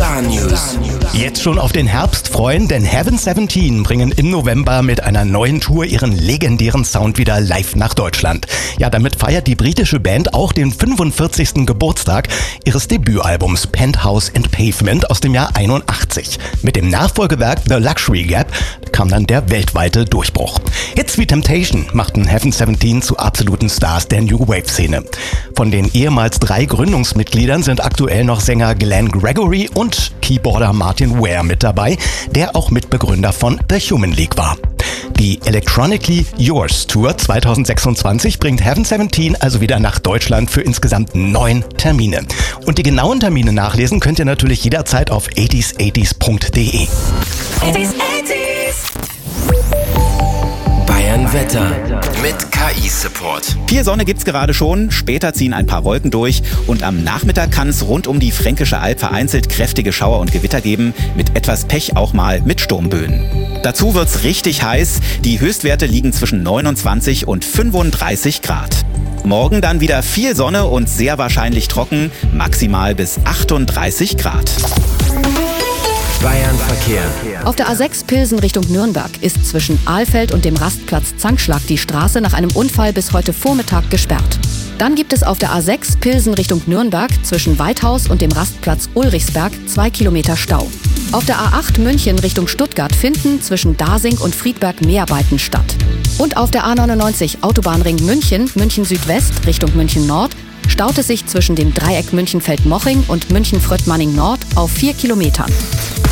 Star News. Jetzt schon auf den Herbst freuen, denn Heaven 17 bringen im November mit einer neuen Tour ihren legendären Sound wieder live nach Deutschland. Ja, damit feiert die britische Band auch den 45. Geburtstag ihres Debütalbums Penthouse and Pavement aus dem Jahr 81. Mit dem Nachfolgewerk The Luxury Gap kam dann der weltweite Durchbruch. Hits wie Temptation machten Heaven 17 zu absoluten Stars der New Wave-Szene. Von den ehemals 3 Gründungsmitgliedern sind aktuell noch Sänger Glenn Gregory und Keyboarder Martin Ware mit dabei, der auch Mitbegründer von The Human League war. Die Electronically Yours Tour 2026 bringt Heaven 17 also wieder nach Deutschland für insgesamt 9 Termine. Und die genauen Termine nachlesen könnt ihr natürlich jederzeit auf 80s80s.de. 80s. Bayern Wetter mit KI-Support. Viel Sonne gibt's gerade schon, später ziehen ein paar Wolken durch und am Nachmittag kann es rund um die Fränkische Alb vereinzelt kräftige Schauer und Gewitter geben, mit etwas Pech auch mal mit Sturmböen. Dazu wird's richtig heiß, die Höchstwerte liegen zwischen 29 und 35 Grad. Morgen dann wieder viel Sonne und sehr wahrscheinlich trocken, maximal bis 38 Grad. Bayern Verkehr. Auf der A6 Pilsen Richtung Nürnberg ist zwischen Ahlfeld und dem Rastplatz Zankschlag die Straße nach einem Unfall bis heute Vormittag gesperrt. Dann gibt es auf der A6 Pilsen Richtung Nürnberg zwischen Weithaus und dem Rastplatz Ulrichsberg 2 Kilometer Stau. Auf der A8 München Richtung Stuttgart finden zwischen Dasing und Friedberg Mäharbeiten statt. Und auf der A99 Autobahnring München, München Südwest Richtung München Nord staut es sich zwischen dem Dreieck München-Feldmoching und München-Fröttmanning Nord auf 4 Kilometern.